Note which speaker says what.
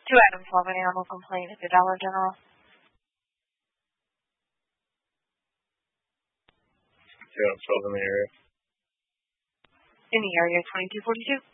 Speaker 1: Two items of an animal complaint at the Dollar General.
Speaker 2: Two items in the area.
Speaker 1: In the area 2242.